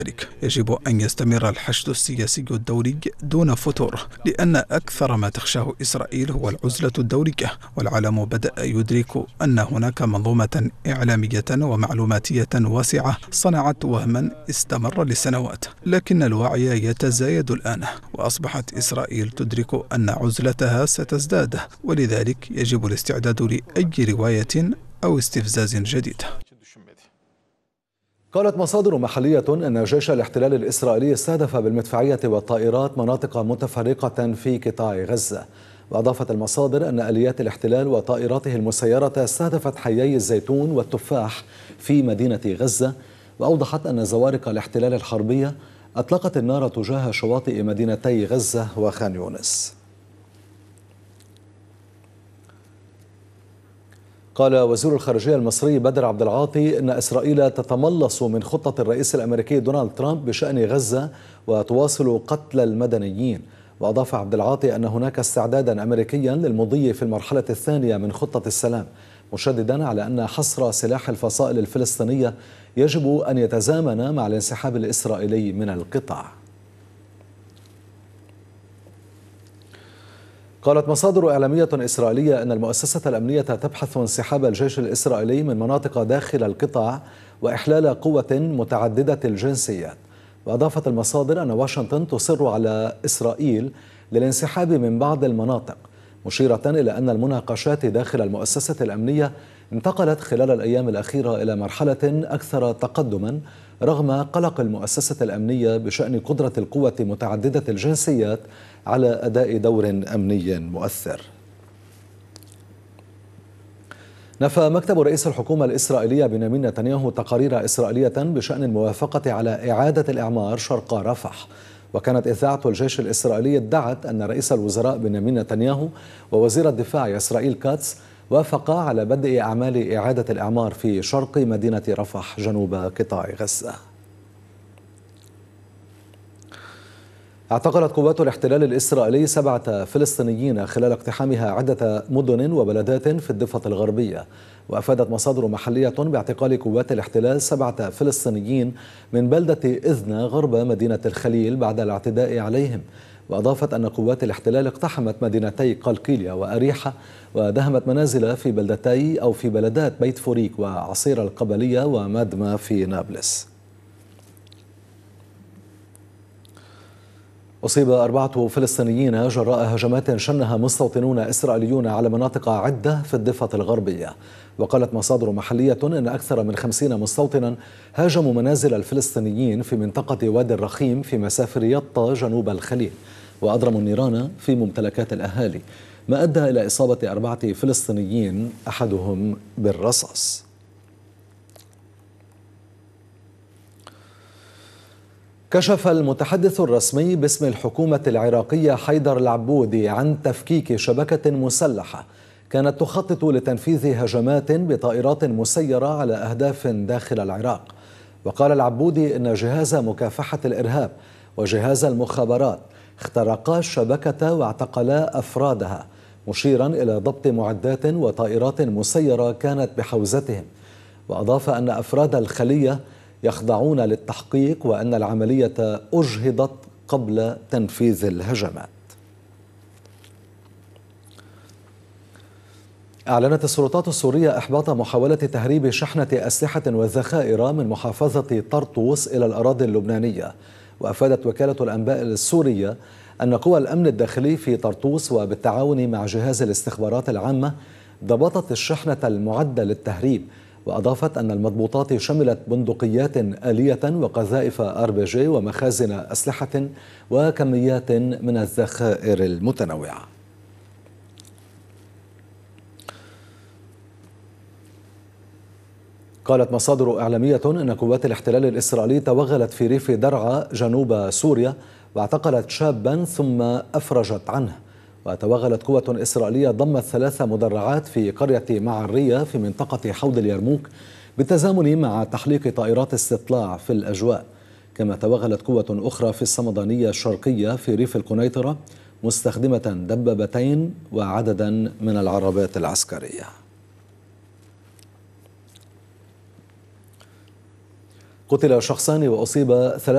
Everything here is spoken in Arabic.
يجب أن يستمر الحشد السياسي الدولي دون فتور، لأن أكثر ما تخشاه إسرائيل هو العزلة الدولية، والعالم بدأ يدرك أن هناك منظومة إعلامية ومعلوماتية واسعة صنعت وهما استمر لسنوات، لكن الوعي يتزايد الآن، وأصبحت إسرائيل تدرك أن عزلتها ستزداد، ولذلك يجب الاستعداد لأي رواية أو استفزاز جديد. قالت مصادر محلية أن جيش الاحتلال الإسرائيلي استهدف بالمدفعية والطائرات مناطق متفرقة في قطاع غزة. وأضافت المصادر أن آليات الاحتلال وطائراته المسيرة استهدفت حيي الزيتون والتفاح في مدينة غزة. وأوضحت أن زوارق الاحتلال الحربية أطلقت النار تجاه شواطئ مدينتي غزة وخان يونس. قال وزير الخارجية المصري بدر عبد العاطي إن إسرائيل تتملص من خطة الرئيس الأمريكي دونالد ترامب بشأن غزة وتواصل قتل المدنيين. وأضاف عبد العاطي أن هناك استعدادا أمريكيا للمضي في المرحلة الثانية من خطة السلام، مشددا على أن حصر سلاح الفصائل الفلسطينية يجب أن يتزامن مع الانسحاب الإسرائيلي من القطاع. قالت مصادر إعلامية إسرائيلية أن المؤسسة الأمنية تبحث انسحاب الجيش الإسرائيلي من مناطق داخل القطاع وإحلال قوة متعددة الجنسيات. وأضافت المصادر أن واشنطن تصر على إسرائيل للانسحاب من بعض المناطق، مشيرة إلى أن المناقشات داخل المؤسسة الأمنية انتقلت خلال الأيام الأخيرة إلى مرحلة أكثر تقدما رغم قلق المؤسسة الأمنية بشأن قدرة القوة متعددة الجنسيات على أداء دور أمني مؤثر. نفى مكتب رئيس الحكومة الإسرائيلية بنيامين نتنياهو تقارير إسرائيلية بشأن الموافقة على إعادة الإعمار شرق رفح. وكانت إذاعة الجيش الإسرائيلي ادعت أن رئيس الوزراء بنيامين نتنياهو ووزير الدفاع إسرائيل كاتس وافقا على بدء أعمال إعادة الإعمار في شرق مدينة رفح جنوب قطاع غزة. اعتقلت قوات الاحتلال الإسرائيلي 7 فلسطينيين خلال اقتحامها عدة مدن وبلدات في الضفة الغربية. وأفادت مصادر محلية باعتقال قوات الاحتلال 7 فلسطينيين من بلدة إذنة غرب مدينة الخليل بعد الاعتداء عليهم. وأضافت أن قوات الاحتلال اقتحمت مدينتي قلقيلية وأريحة ودهمت منازل في بلدات بيت فوريك وعصير القبلية ومادمة في نابلس. أصيب 4 فلسطينيين جراء هجمات شنها مستوطنون إسرائيليون على مناطق عدة في الضفة الغربية. وقالت مصادر محلية أن أكثر من 50 مستوطنا هاجموا منازل الفلسطينيين في منطقة وادي الرخيم في مسافر يطا جنوب الخليل، وأضرموا النيران في ممتلكات الأهالي، ما أدى إلى إصابة 4 فلسطينيين أحدهم بالرصاص. كشف المتحدث الرسمي باسم الحكومة العراقية حيدر العبودي عن تفكيك شبكة مسلحة كانت تخطط لتنفيذ هجمات بطائرات مسيرة على أهداف داخل العراق. وقال العبودي إن جهاز مكافحة الإرهاب وجهاز المخابرات اخترقا الشبكة واعتقلا أفرادها، مشيرا إلى ضبط معدات وطائرات مسيرة كانت بحوزتهم. وأضاف أن أفراد الخلية يخضعون للتحقيق وأن العملية أجهضت قبل تنفيذ الهجمات. أعلنت السلطات السورية إحباط محاولة تهريب شحنة أسلحة وذخائر من محافظة طرطوس إلى الأراضي اللبنانية. وأفادت وكالة الأنباء السورية أن قوى الأمن الداخلي في طرطوس وبالتعاون مع جهاز الاستخبارات العامة ضبطت الشحنة المعدة للتهريب. وأضافت أن المضبوطات شملت بندقيات آلية وقذائف RPG ومخازن أسلحة وكميات من الذخائر المتنوعة. قالت مصادر إعلامية أن قوات الاحتلال الإسرائيلي توغلت في ريف درعا جنوب سوريا واعتقلت شابا ثم أفرجت عنه. وتوغلت قوة إسرائيلية ضمت 3 مدرعات في قرية معرية في منطقة حوض اليرموك بالتزامن مع تحليق طائرات استطلاع في الأجواء. كما توغلت قوة أخرى في الصمدانية الشرقية في ريف القنيطرة مستخدمة دبابتين وعددا من العربات العسكرية. قتل شخصان وأصيب 3